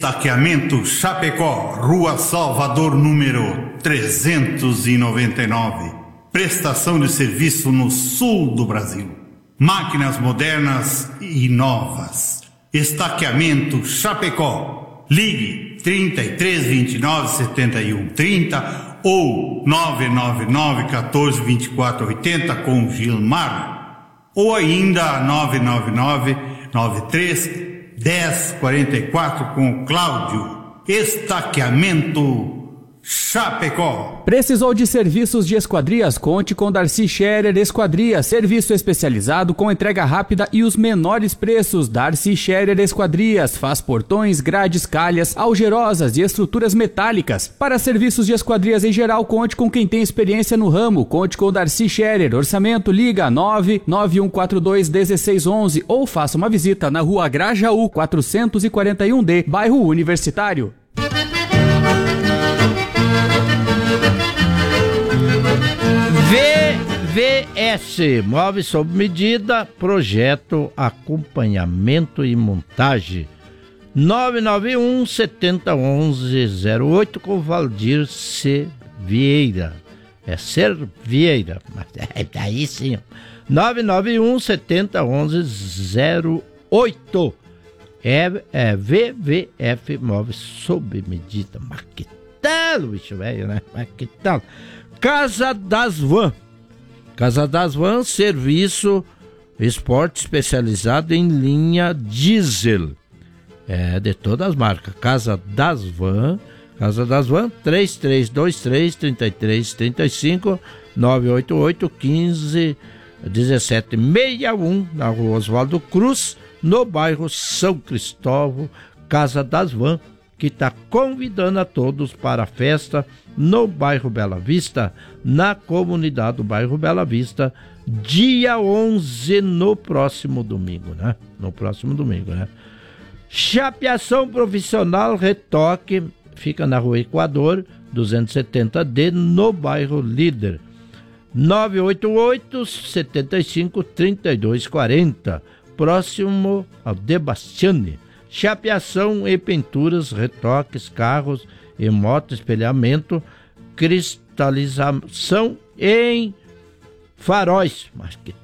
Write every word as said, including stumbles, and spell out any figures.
Estaqueamento Chapecó, Rua Salvador, número trezentos e noventa e nove. Prestação de serviço no sul do Brasil. Máquinas modernas e novas. Estaqueamento Chapecó. Ligue trinta e três, vinte e nove, setenta e um, trinta ou nove nove nove, quatorze, vinte e quatro, oitenta com Gilmar. Ou ainda nove nove nove, nove três, dez, quarenta e quatro com Cláudio. Estaqueamento Chapecó. Precisou de serviços de esquadrias? Conte com Darcy Scherer Esquadrias. Serviço especializado com entrega rápida e os menores preços. Darcy Scherer Esquadrias faz portões, grades, calhas, algerosas e estruturas metálicas. Para serviços de esquadrias em geral, conte com quem tem experiência no ramo. Conte com Darcy Scherer. Orçamento, liga nove nove um quatro dois um seis um um ou faça uma visita na Rua Grajaú quatrocentos e quarenta e um D, bairro Universitário. V V S, Móveis sob medida, projeto, acompanhamento e montagem. nove nove um, sete zero um um zero oito com Valdir C. Vieira. É Ser Vieira, mas é daí sim. nove nove um, sete zero um um zero oito. É, é V V F Móveis sob medida. Mas que tal, bicho velho, né? Mas que tal? Casa das Van. Casa das Van, serviço esporte especializado em linha diesel. É, de todas as marcas. Casa das Van. Casa das Van, três três dois três, três três três cinco, nove oito oito, um cinco, um sete seis um, na Rua Oswaldo Cruz, no bairro São Cristóvão. Casa das Van, que está convidando a todos para a festa no bairro Bela Vista, na comunidade do bairro Bela Vista, dia onze, no próximo domingo, né? No próximo domingo, né? Chapeação profissional, retoque, fica na Rua Equador, duzentos e setenta D, no bairro Líder. nove oito oito, sete cinco, três dois quatro zero, próximo ao Debastiane. Chapeação e pinturas, retoques, carros e moto, espelhamento, cristalização em faróis. Mas que